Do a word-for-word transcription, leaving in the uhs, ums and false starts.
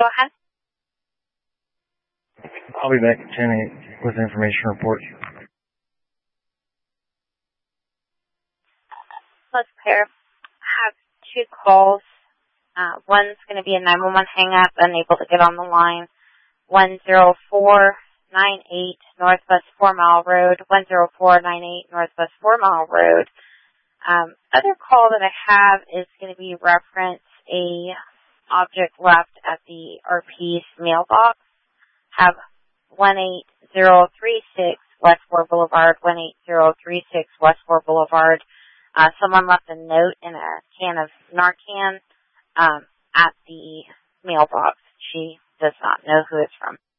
go ahead. I'll be back at ten eight with information report. Let's pair. I have two calls. Uh, one's going to be a nine one one hang-up, unable to get on the line. one zero four nine eight Northwest four Mile Road, one zero four nine eight Northwest four Mile Road. Um, other call that I have is going to be reference a object left at the R P's mailbox. Have one eight zero three six West four Boulevard, one eight zero three six West four Boulevard. Uh, someone left a note in a can of Narcan um, at the mailbox. She does not know who it's from.